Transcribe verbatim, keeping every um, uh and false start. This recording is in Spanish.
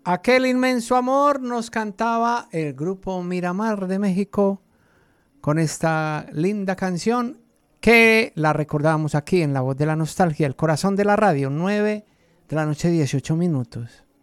Aquel inmenso amor nos cantaba el grupo Miramar de México con esta linda canción que la recordamos aquí en La Voz de la Nostalgia, el corazón de la radio, nueve de la noche, dieciocho minutos.